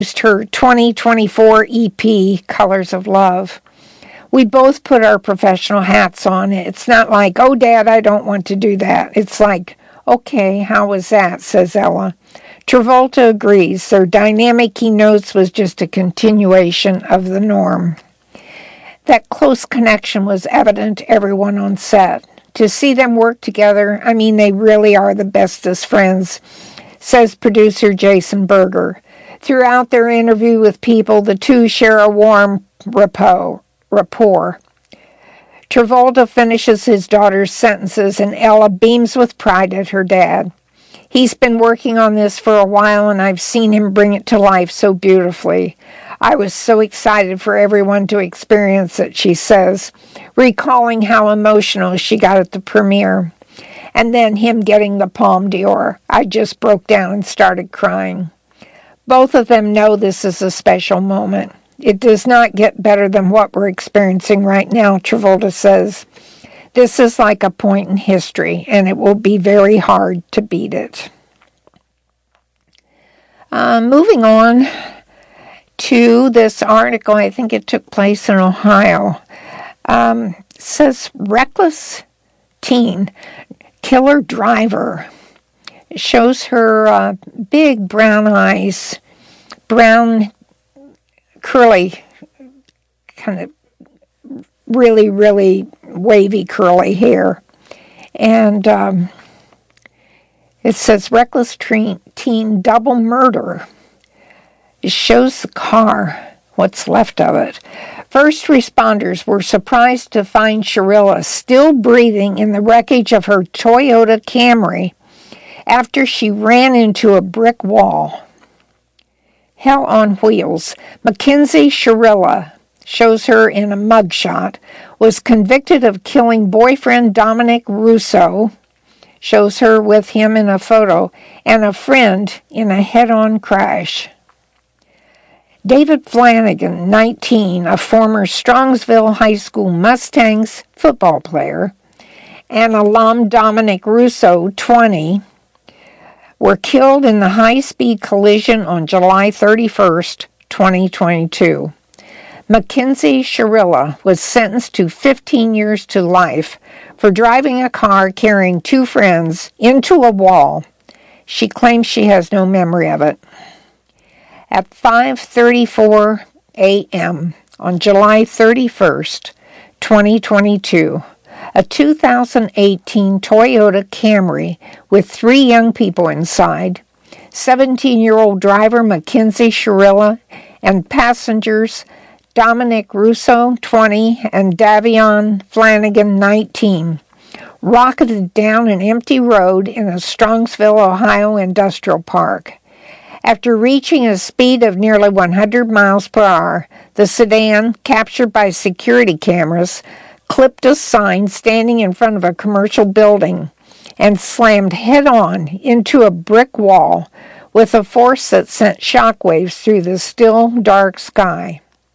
her 2024 EP, Colors of Love. We both put our professional hats on. It's not like, oh, Dad, I don't want to do that. It's like, okay, how was that, says Ella. Travolta agrees. Their dynamic, he notes, was just a continuation of the norm. That close connection was evident to everyone on set. To see them work together, I mean, they really are the bestest friends, says producer Jason Berger. Throughout their interview with People, the two share a warm rapport. Travolta finishes his daughter's sentences, and Ella beams with pride at her dad. He's been working on this for a while, and I've seen him bring it to life so beautifully. I was so excited for everyone to experience it, she says, recalling how emotional she got at the premiere. And then him getting the Palme d'Or. I just broke down and started crying. Both of them know this is a special moment. It does not get better than what we're experiencing right now, Travolta says. This is like a point in history, and it will be very hard to beat it. Moving on to this article, I think it took place in Ohio. It says, reckless teen, killer driver. It shows her big brown eyes, brown, curly, kind of really, really wavy curly hair. And it says, reckless teen double murder. It shows the car, what's left of it. First responders were surprised to find Sherilla still breathing in the wreckage of her Toyota Camry after she ran into a brick wall. Hell on Wheels. Mackenzie Sherilla, shows her in a mugshot, was convicted of killing boyfriend Dominic Russo, shows her with him in a photo, and a friend in a head-on crash. David Flanagan, 19, a former Strongsville High School Mustangs football player, and alum Dominic Russo, 20, were killed in the high-speed collision on July 31st, 2022. Mackenzie Sherilla was sentenced to 15 years to life for driving a car carrying two friends into a wall. She claims she has no memory of it. At 5:34 a.m. on July 31st, 2022, a 2018 Toyota Camry with three young people inside, 17-year-old driver Mackenzie Sherilla and passengers Dominic Russo, 20, and Davion Flanagan, 19, rocketed down an empty road in a Strongsville, Ohio industrial park. After reaching a speed of nearly 100 miles per hour, the sedan, captured by security cameras, clipped a sign standing in front of a commercial building and slammed head-on into a brick wall with a force that sent shockwaves through the still, dark sky.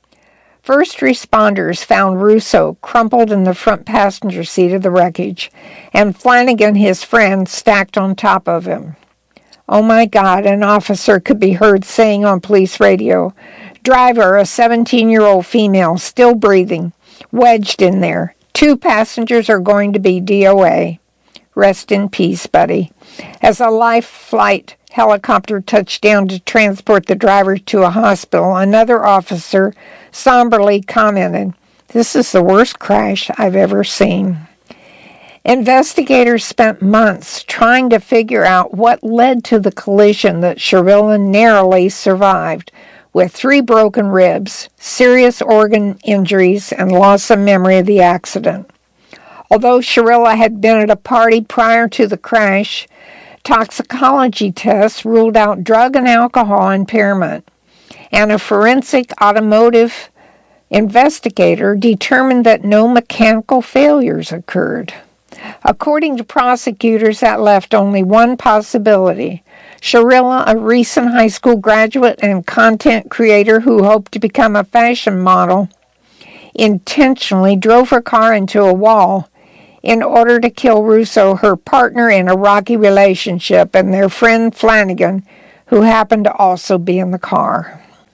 First responders found Russo crumpled in the front passenger seat of the wreckage, and Flanagan, his friend, stacked on top of him. Oh my God, an officer could be heard saying on police radio, driver, a 17-year-old female, still breathing, wedged in there. 2 passengers are going to be DOA. Rest in peace, buddy. As a life flight helicopter touched down to transport the driver to a hospital, another officer somberly commented, "This is the worst crash I've ever seen." Investigators spent months trying to figure out what led to the collision that Sherilla narrowly survived, with 3 broken ribs, serious organ injuries, and loss of memory of the accident. Although Sherilla had been at a party prior to the crash, toxicology tests ruled out drug and alcohol impairment, and a forensic automotive investigator determined that no mechanical failures occurred. According to prosecutors, that left only one possibility. Sherilla, a recent high school graduate and content creator who hoped to become a fashion model, intentionally drove her car into a wall in order to kill Russo, her partner in a rocky relationship, and their friend Flanagan, who happened to also be in the car.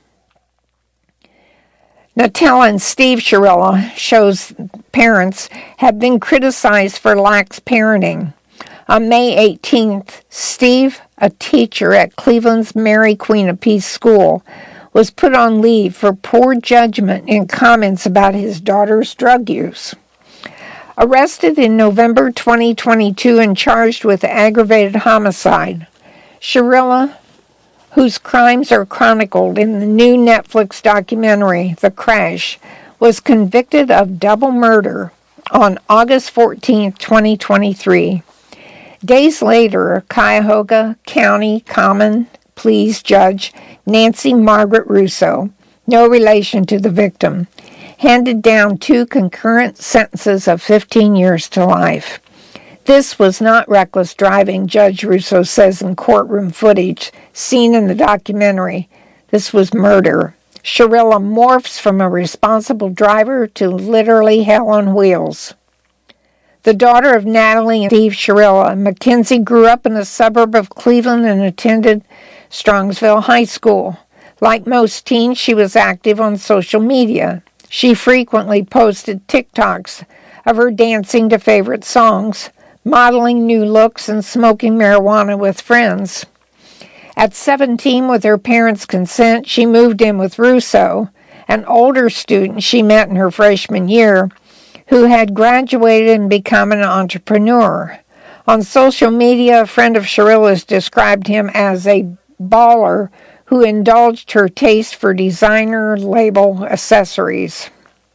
Natella and Steve Chiarella, show's parents, have been criticized for lax parenting. On May 18th, Steve, a teacher at Cleveland's Mary Queen of Peace School, was put on leave for poor judgment in comments about his daughter's drug use. Arrested in November 2022 and charged with aggravated homicide, Chiarella, whose crimes are chronicled in the new Netflix documentary, The Crash, was convicted of double murder on August 14, 2023. Days later, Cuyahoga County Common Pleas Judge Nancy Margaret Russo, no relation to the victim, handed down 2 concurrent sentences of 15 years to life. This was not reckless driving, Judge Russo says in courtroom footage seen in the documentary. This was murder. Chiarella morphs from a responsible driver to literally hell on wheels. The daughter of Natalie and Steve Chiarella, Mackenzie grew up in a suburb of Cleveland and attended Strongsville High School. Like most teens, she was active on social media. She frequently posted TikToks of her dancing to favorite songs, modeling new looks, and smoking marijuana with friends. At 17, with her parents' consent, she moved in with Russo, an older student she met in her freshman year, who had graduated and become an entrepreneur. On social media, a friend of Chiarella's described him as a baller who indulged her taste for designer label accessories.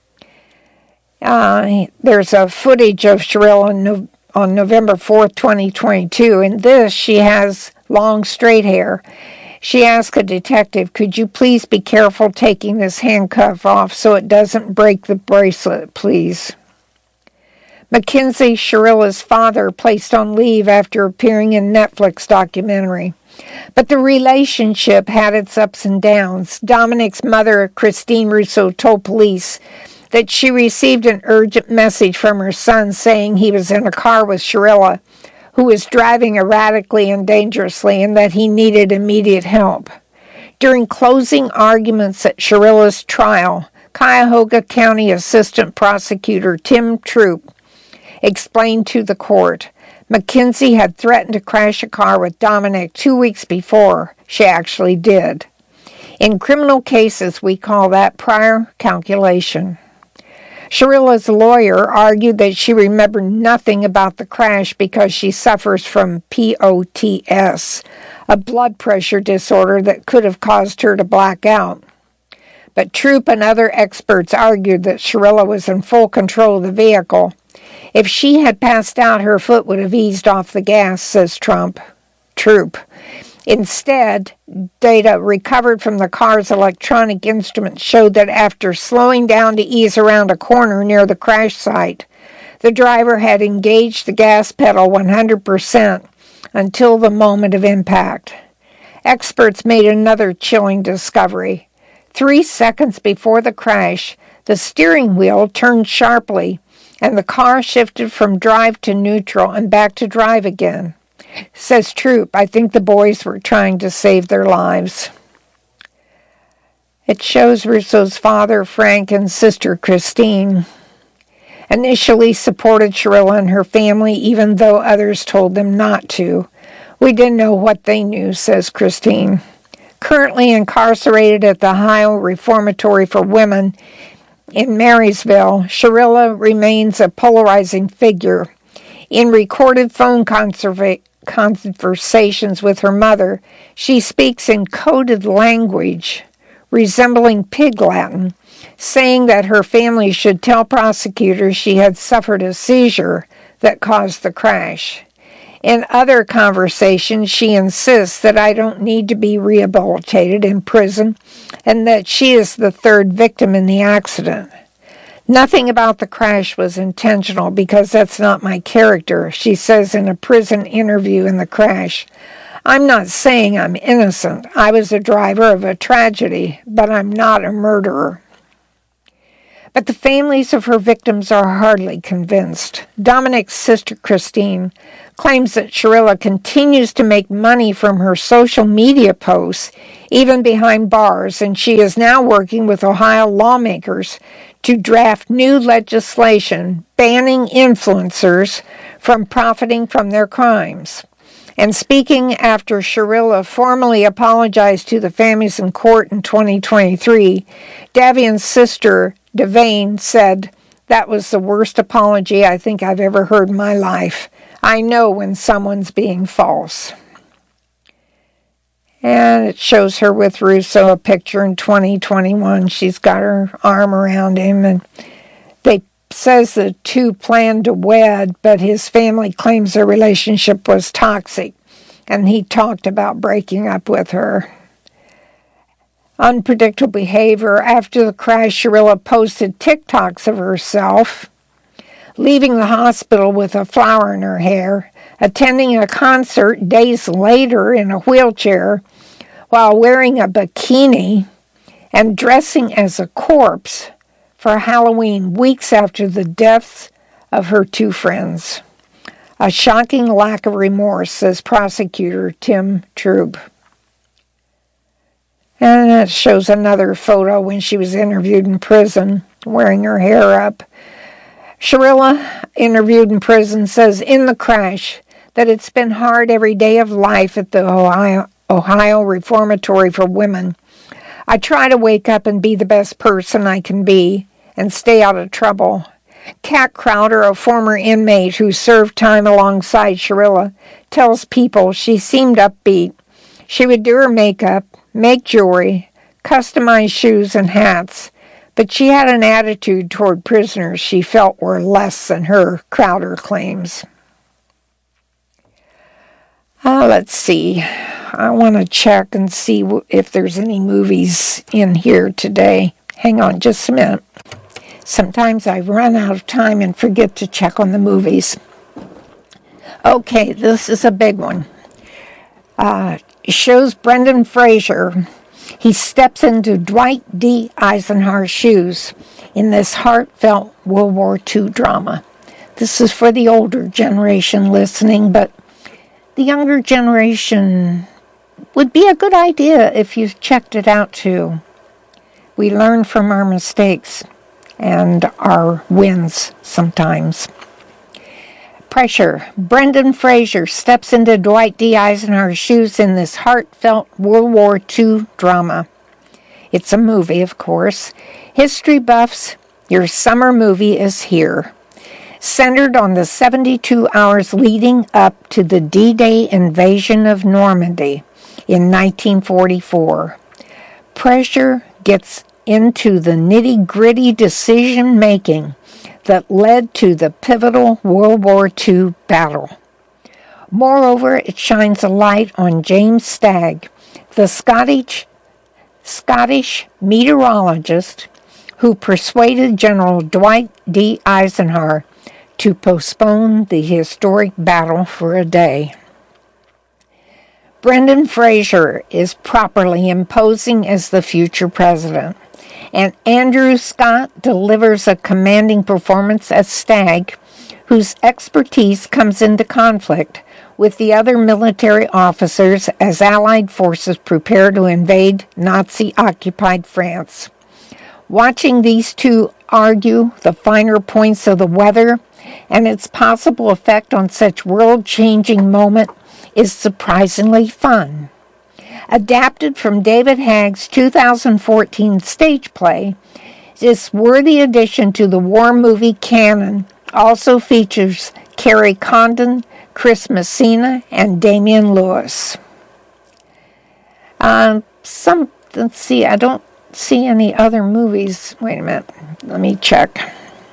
There's a footage of Chiarella on November 4th, 2022. In this, she has long, straight hair. She asked a detective, "Could you please be careful taking this handcuff off so it doesn't break the bracelet, please?" Mackenzie, Chiarella's father, placed on leave after appearing in Netflix documentary. But the relationship had its ups and downs. Dominic's mother, Christine Russo, told police that she received an urgent message from her son saying he was in a car with Chiarella, who was driving erratically and dangerously, and that he needed immediate help. During closing arguments at Chiarella's trial, Cuyahoga County Assistant Prosecutor Tim Troop explained to the court Mackenzie had threatened to crash a car with Dominic 2 weeks before she actually did. In criminal cases, we call that prior calculation. Chiarella's lawyer argued that she remembered nothing about the crash because she suffers from POTS, a blood pressure disorder that could have caused her to black out. But Troop and other experts argued that Chiarella was in full control of the vehicle. If she had passed out, her foot would have eased off the gas, says Troop. Instead, data recovered from the car's electronic instruments showed that after slowing down to ease around a corner near the crash site, the driver had engaged the gas pedal 100% until the moment of impact. Experts made another chilling discovery. 3 seconds before the crash, the steering wheel turned sharply, and the car shifted from drive to neutral and back to drive again. Says Troop, "I think the boys were trying to save their lives." It shows Russo's father, Frank, and sister, Christine, initially supported Chiarella and her family, even though others told them not to. "We didn't know what they knew," says Christine. Currently incarcerated at the Ohio Reformatory for Women in Marysville, Chiarella remains a polarizing figure. In recorded phone conversations with her mother, she speaks in coded language resembling Pig Latin, saying that her family should tell prosecutors she had suffered a seizure that caused the crash. In other conversations, she insists that I don't need to be rehabilitated in prison and that she is the 3rd victim in the accident. "Nothing about the crash was intentional because that's not my character," she says in a prison interview in The Crash. "I'm not saying I'm innocent. I was a driver of a tragedy, but I'm not a murderer." But the families of her victims are hardly convinced. Dominic's sister, Christine, claims that Sherilla continues to make money from her social media posts, even behind bars, and she is now working with Ohio lawmakers to draft new legislation banning influencers from profiting from their crimes. And speaking after Sherilla formally apologized to the families in court in 2023, Davian's sister, Devane, said, "That was the worst apology I think I've ever heard in my life. I know when someone's being false." And it shows her with Russo, a picture in 2021. She's got her arm around him, and they says the two planned to wed, but his family claims their relationship was toxic, and he talked about breaking up with her. Unpredictable behavior. After the crash, Sherilla posted TikToks of herself leaving the hospital with a flower in her hair, attending a concert days later in a wheelchair while wearing a bikini, and dressing as a corpse for Halloween weeks after the deaths of her two friends. A shocking lack of remorse, says prosecutor Tim Trube. And it shows another photo when she was interviewed in prison, wearing her hair up. Sherilla, interviewed in prison, says in the crash that it's been hard every day of life at the Ohio Reformatory for Women. I try to wake up and be the best person I can be and stay out of trouble. Kat Crowder, a former inmate who served time alongside Sherilla, tells People she seemed upbeat. She would do her makeup, make jewelry, customize shoes and hats, but she had an attitude toward prisoners she felt were less than her, Crowder claims. Let's see. I want to check and see if there's any movies in here today. Hang on just a minute. Sometimes I run out of time and forget to check on the movies. Okay, this is a big one. It shows Brendan Fraser. He steps into Dwight D. Eisenhower's shoes in this heartfelt World War II drama. This is for the older generation listening, but the younger generation would be a good idea if you checked it out too. We learn from our mistakes and our wins sometimes. Pressure. Brendan Fraser steps into Dwight D. Eisenhower's shoes in this heartfelt World War II drama. It's a movie, of course. History buffs, your summer movie is here. Centered on the 72 hours leading up to the D-Day invasion of Normandy in 1944. Pressure gets into the nitty-gritty decision-making that led to the pivotal World War II battle. Moreover, it shines a light on James Stagg, the Scottish meteorologist who persuaded General Dwight D. Eisenhower to postpone the historic battle for a day. Brendan Fraser is properly imposing as the future president, and Andrew Scott delivers a commanding performance as Stagg, whose expertise comes into conflict with the other military officers as Allied forces prepare to invade Nazi-occupied France. Watching these two argue the finer points of the weather and its possible effect on such world-changing moment is surprisingly fun. Adapted from David Hagg's 2014 stage play, this worthy addition to the war movie canon also features Carrie Condon, Chris Messina, and Damian Lewis. Let's see, I don't see any other movies. Wait a minute, let me check.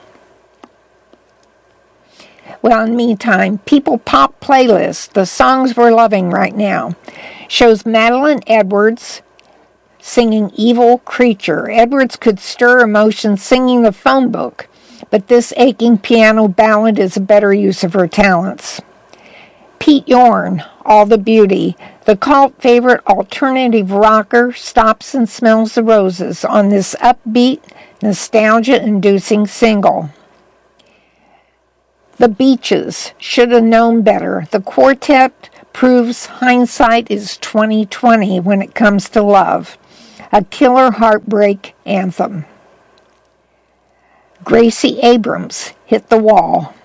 Well, in the meantime, People Pop Playlist, the songs we're loving right now, shows Madeline Edwards singing Evil Creature. Edwards could stir emotions singing the phone book, but this aching piano ballad is a better use of her talents. Pete Yorn, All the Beauty. The cult favorite alternative rocker stops and smells the roses on this upbeat, nostalgia-inducing single. The Beaches, Should Have Known Better. The quartet proves hindsight is 20/20 when it comes to love. A killer heartbreak anthem. Gracie Abrams, Hit the Wall.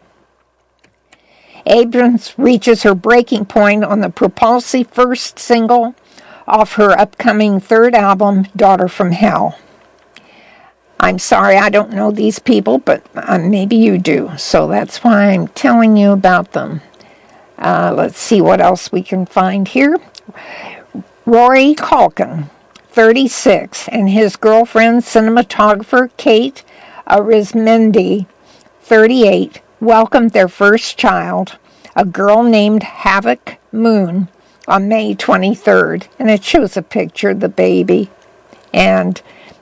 Abrams reaches her breaking point on the propulsive first single off her upcoming third album, Daughter from Hell. I'm sorry, I don't know these people, but maybe you do, so that's why I'm telling you about them. Let's see what else we can find here. Rory Culkin, 36, and his girlfriend, cinematographer Kate Arizmendi, 38, welcomed their first child, a girl named Havoc Moon, on May 23rd. And it shows a picture of the baby. And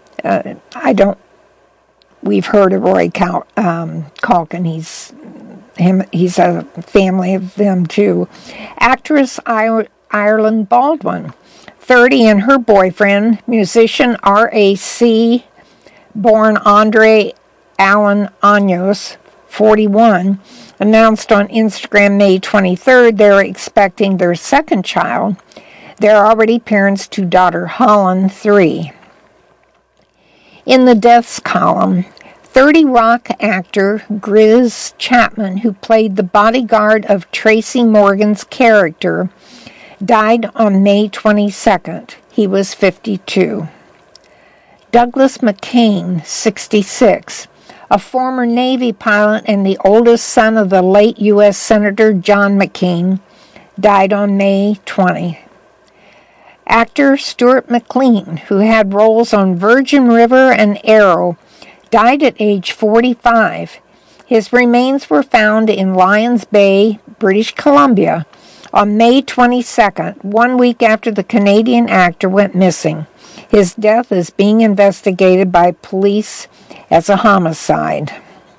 we've heard of Roy Culkin. He's a family of them too. Actress Ireland Baldwin, 30, and her boyfriend, musician R.A.C. born Andre Alan Años, 41, announced on Instagram May 23rd they're expecting their second child. They're already parents to daughter Holland, 3. In the deaths column, 30 Rock actor Grizz Chapman, who played the bodyguard of Tracy Morgan's character, died on May 22nd. He was 52. Douglas McCain, 66, a former Navy pilot and the oldest son of the late U.S. Senator John McCain, died on May 20. Actor Stuart McLean, who had roles on Virgin River and Arrow, died at age 45. His remains were found in Lions Bay, British Columbia, on May 22nd, 1 week after the Canadian actor went missing. His death is being investigated by police as a homicide.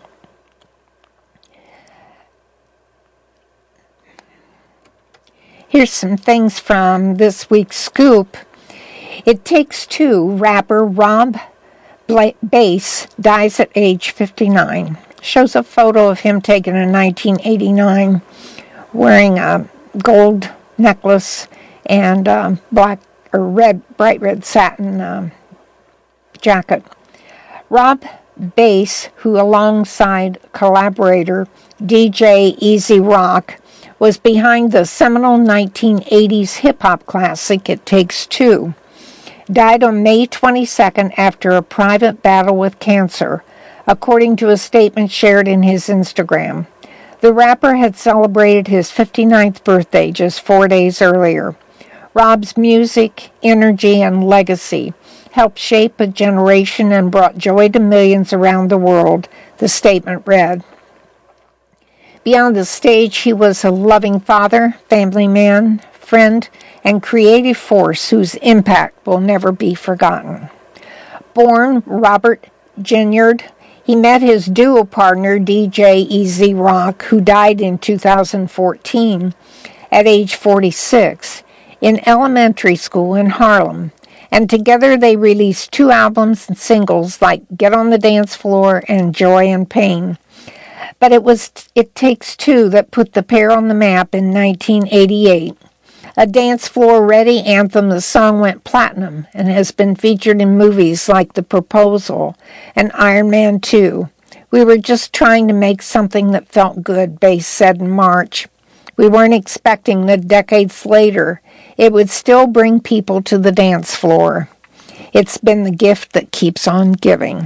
Here's some things from this week's Scoop. It Takes Two rapper Rob Bass dies at age 59. Shows a photo of him taken in 1989 wearing a gold necklace and black or bright red satin jacket. Rob Bass, who alongside collaborator DJ Easy Rock was behind the seminal 1980s hip-hop classic It Takes Two, died on May 22nd after a private battle with cancer, according to a statement shared in his Instagram. The rapper had celebrated his 59th birthday just 4 days earlier. Rob's music, energy, and legacy helped shape a generation and brought joy to millions around the world, the statement read. Beyond the stage, he was a loving father, family man, friend, and creative force whose impact will never be forgotten. Born Robert Ginyard, he met his duo partner DJ Easy Rock, who died in 2014 at age 46, in elementary school in Harlem, and together they released 2 albums and singles like Get on the Dance Floor and Joy and Pain. But it was It Takes Two that put the pair on the map in 1988. A dance floor ready anthem, the song went platinum and has been featured in movies like The Proposal and Iron Man 2. We were just trying to make something that felt good, Bass said in March. We weren't expecting that decades later it would still bring people to the dance floor. It's been the gift that keeps on giving.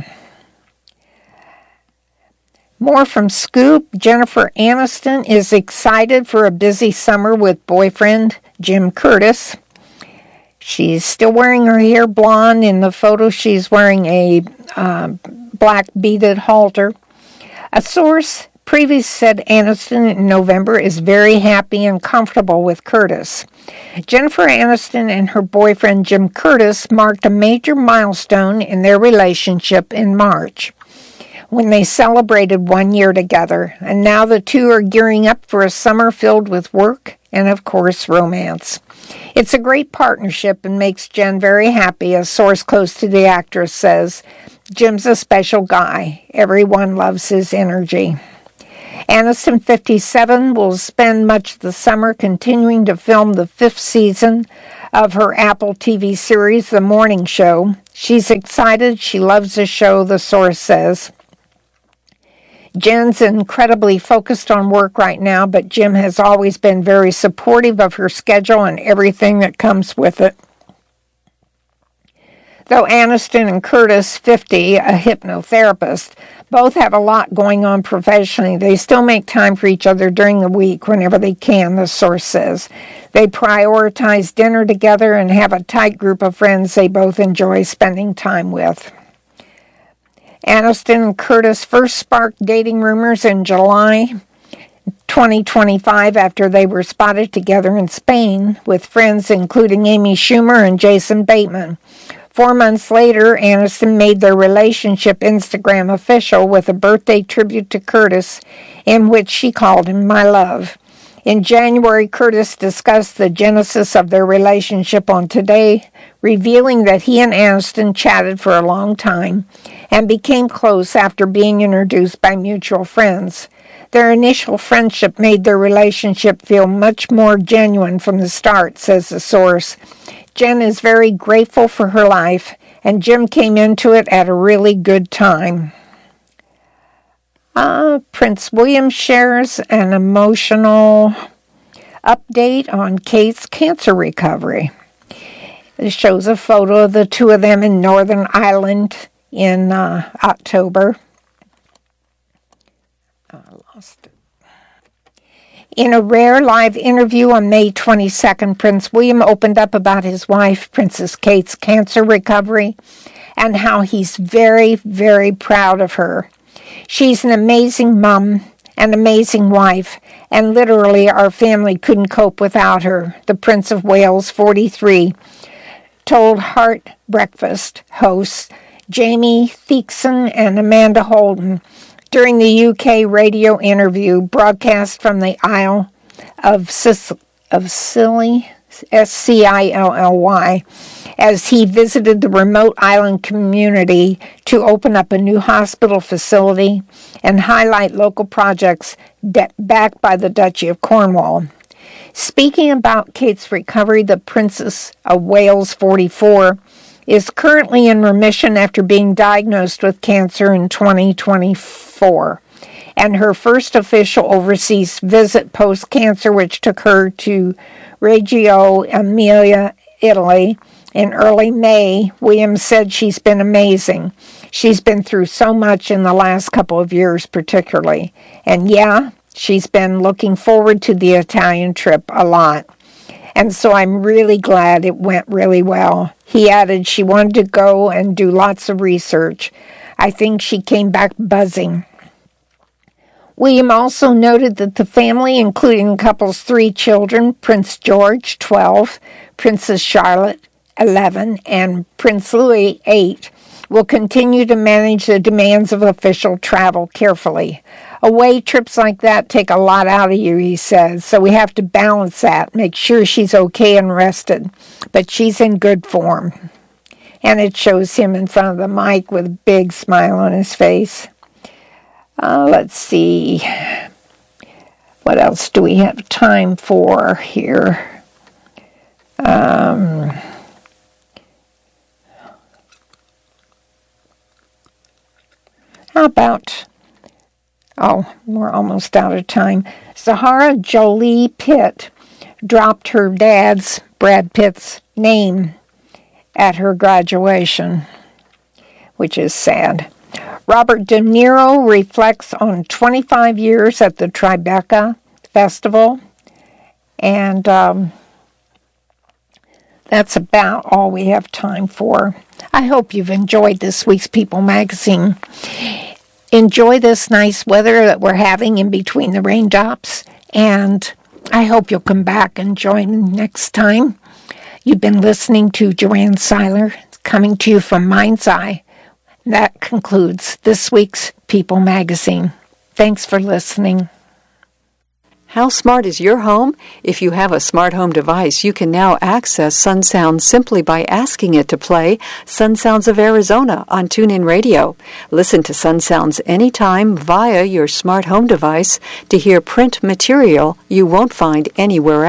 More from Scoop. Jennifer Aniston is excited for a busy summer with boyfriend Jim Curtis. She's still wearing her hair blonde. In the photo, she's wearing a black beaded halter. A source previously said Aniston in November is very happy and comfortable with Curtis. Jennifer Aniston and her boyfriend Jim Curtis marked a major milestone in their relationship in March, when they celebrated 1 year together, and now the two are gearing up for a summer filled with work and, of course, romance. It's a great partnership and makes Jen very happy, a source close to the actress says. Jim's a special guy. Everyone loves his energy. Aniston, 57, will spend much of the summer continuing to film the 5th season of her Apple TV series, The Morning Show. She's excited. She loves the show, the source says. Jen's incredibly focused on work right now, but Jim has always been very supportive of her schedule and everything that comes with it. Though Aniston and Curtis, 50, a hypnotherapist, both have a lot going on professionally, they still make time for each other during the week whenever they can, the source says. They prioritize dinner together and have a tight group of friends they both enjoy spending time with. Aniston and Curtis first sparked dating rumors in July 2025 after they were spotted together in Spain with friends including Amy Schumer and Jason Bateman. 4 months later, Aniston made their relationship Instagram official with a birthday tribute to Curtis in which she called him my love. In January, Curtis discussed the genesis of their relationship on Today, revealing that he and Aniston chatted for a long time and became close after being introduced by mutual friends. Their initial friendship made their relationship feel much more genuine from the start, says the source. Jen is very grateful for her life, and Jim came into it at a really good time. Prince William shares an emotional update on Kate's cancer recovery. It shows a photo of the two of them in Northern Ireland in October. I lost it. In a rare live interview on May 22nd, Prince William opened up about his wife, Princess Kate's cancer recovery, and how he's very, very proud of her. She's an amazing mom, an amazing wife, and literally our family couldn't cope without her, the Prince of Wales, 43, told Heart Breakfast hosts Jamie Theakston and Amanda Holden during the UK radio interview broadcast from the Isle of Scilly, Scilly, as he visited the remote island community to open up a new hospital facility and highlight local projects backed by the Duchy of Cornwall. Speaking about Kate's recovery, the Princess of Wales, 44, is currently in remission after being diagnosed with cancer in 2024. And her first official overseas visit post-cancer, which took her to Reggio Emilia, Italy, in early May, Williams said she's been amazing. She's been through so much in the last couple of years particularly. And yeah, she's been looking forward to the Italian trip a lot. And so I'm really glad it went really well. He added she wanted to go and do lots of research. I think she came back buzzing. William also noted that the family, including the couple's 3 children, Prince George, 12, Princess Charlotte, 11, and Prince Louis, 8, will continue to manage the demands of official travel carefully. Away trips like that take a lot out of you, he says, so we have to balance that, make sure she's okay and rested. But she's in good form. And it shows him in front of the mic with a big smile on his face. Let's see. What else do we have time for here? How about... Oh, we're almost out of time. Zahara Jolie Pitt dropped her dad's, Brad Pitt's, name at her graduation, which is sad. Robert De Niro reflects on 25 years at the Tribeca Festival, and that's about all we have time for. I hope you've enjoyed this week's People magazine. Enjoy this nice weather that we're having in between the raindrops, and I hope you'll come back and join next time. You've been listening to Joanne Seiler, coming to you from Mind's Eye That concludes this week's People Magazine. Thanks for listening. How smart is your home? If you have a smart home device, you can now access Sun Sounds simply by asking it to play Sun Sounds of Arizona on TuneIn Radio. Listen to Sun Sounds anytime via your smart home device to hear print material you won't find anywhere else.